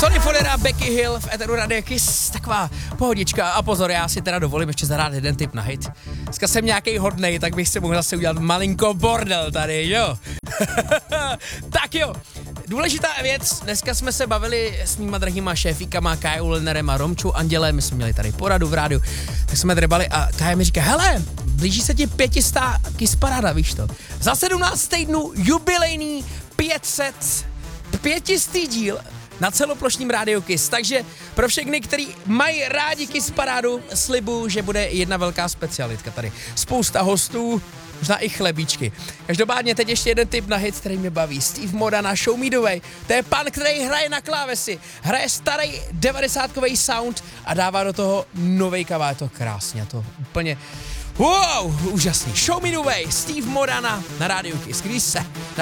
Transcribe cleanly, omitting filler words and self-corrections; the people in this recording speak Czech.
Sonny Fodera, Becky Hill v Eteru Radio Kiss, taková pohodička. A pozor, já si teda dovolím ještě zahrát jeden tip na hit. Dneska jsem nějakej hodnej, tak bych si mohl zase udělat malinko bordel tady, jo? Tak jo, důležitá věc, dneska jsme se bavili s mýma drahýma šéfíkama Kajou Lilnerem a Romčou Andělem, my jsme měli tady poradu v rádiu, tak jsme drbali a Kaja mi říká, hele, blíží se ti 500 Kiss paráda, víš to? Za 17 týdnů jubilejný 500 díl na celoplošním rádiu Kiss. Takže pro všechny, kteří mají rádi Kiss parádu, slibuju, že bude jedna velká specialitka tady. Spousta hostů, možná i chlebíčky. Každopádně teď ještě jeden tip na hit, který mě baví. Steve Modana, Show Me The Way. To je pan, který hraje na klávesi. Hraje starý 90kový sound a dává do toho novej kavá. Je to krásně, to úplně... Wow, úžasný. Show Me The Way, Steve Modana na rádiu Kiss. Když se na